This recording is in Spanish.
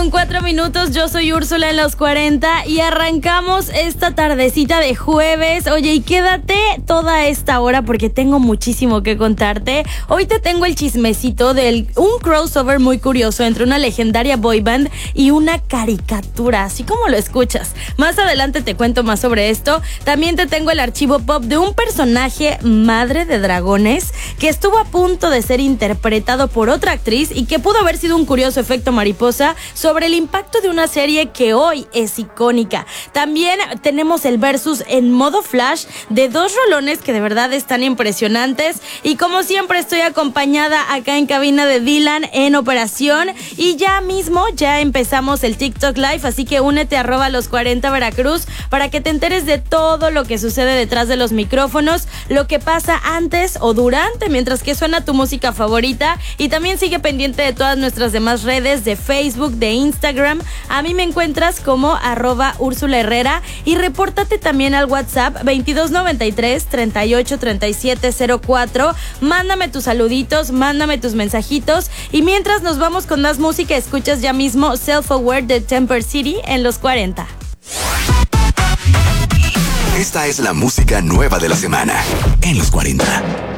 9:04. Yo soy Úrsula en los 40 y arrancamos esta tardecita de jueves. Oye, y quédate toda esta hora porque tengo muchísimo que contarte. Hoy te tengo el chismecito de un crossover muy curioso entre una legendaria boy band y una caricatura, así como lo escuchas. Más adelante te cuento más sobre esto. También te tengo el archivo pop de un personaje madre de dragones que estuvo a punto de ser interpretado por otra actriz y que pudo haber sido un curioso efecto mariposa sobre el impacto de una serie que hoy es icónica. También tenemos el versus en modo flash de dos rolones que de verdad están impresionantes, y como siempre estoy acompañada acá en cabina de Dylan en operación, y ya mismo ya empezamos el TikTok Live, así que únete a @los40 Veracruz para que te enteres de todo lo que sucede detrás de los micrófonos, lo que pasa antes o durante mientras que suena tu música favorita, y también sigue pendiente de todas nuestras demás redes de Facebook, de Instagram. A mí me encuentras como @Úrsula Herrera, y repórtate también al WhatsApp 2293 38 37 04. Mándame tus saluditos, mándame tus mensajitos, y mientras nos vamos con más música, escuchas ya mismo Self Aware de Temper City en los 40. Esta es la música nueva de la semana en los 40.